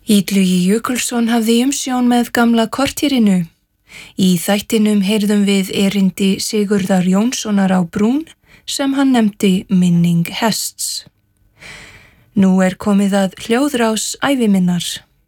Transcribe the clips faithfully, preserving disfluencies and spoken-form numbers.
Illugi Jökulsson hafði umsjón með gamla kortýrinu. Í þættinum heyrðum við erindi Sigurðar Jónssonar á Brún sem hann nefndi Minning hests. Nú er komið að hljóðrás æviminnar.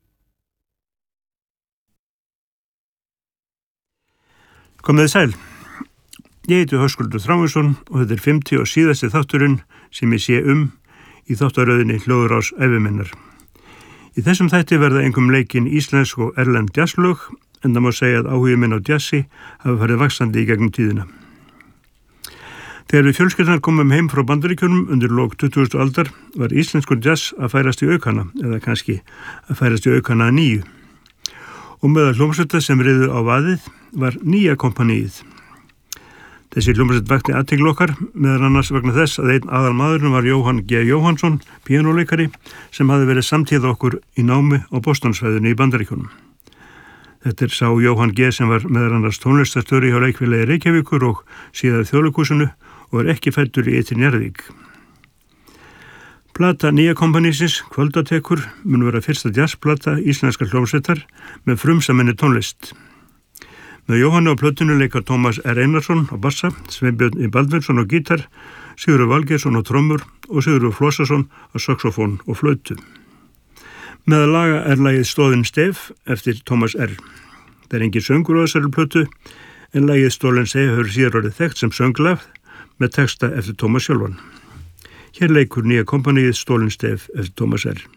Komið sæl. Ég heiti Höskuldur Þráinsson og þetta er fimmti og síðasti þátturinn sem ég sé um í þáttaröðinni hljóðrás æviminnar. Í þessum þætti verða einkum leikin íslensk og erlend jazzlög, en það má segja að áhugi minn á jazzi hafi farið vaxandi í gegnum tíðina. Þegar við fjölskyldan komum heim frá Bandaríkjunum undir lok tuttugustu aldar var íslenskur jazz að færast í aukana, eða kannski að færast í aukana að nýju. Og meðal hljómsveita sem riðu á vaðið var Nýja kompaníið. Þessi hljómsveit vakti athygli okkar, meðal annars vegna þess að einn aðalmaðurinn var Jóhann G. Jóhannsson, píanóleikari, sem hafði verið samtíð okkur í námi á Bostonsvæðinu í Bandaríkjunum. Þetta er sá Jóhann G. sem var meðal annars tónlistarstjóri hjá Leikfélagi Reykjavíkur og síðar Þjóðleikhúsinu og er ekki fæddur í Ytri Njarðvík. Plata Nýja kompanísins, Kvöldatekur, mun vera fyrsta jazzplata íslenskar hljómsveitar með frumsaminni tónlist. Með Jóhanni á plötunu leika Tómas R. Einarsson á bassa, Sveinbjörn I. Baldvinsson á gítar, Sigurður Valgeirsson á trommur og Sigurður Flossason á saxofón og flautu. Meðal laga er lagið Stolinn stef eftir Tómas R. Það er engin söngur á þessari plötu, en lagið Stolinn stef hefur síðar orðið þekkt sem sönglag með texta eftir Tómas sjálfan. Hér leikur Nýja kompaníið Stolinn stef eftir Tómas R.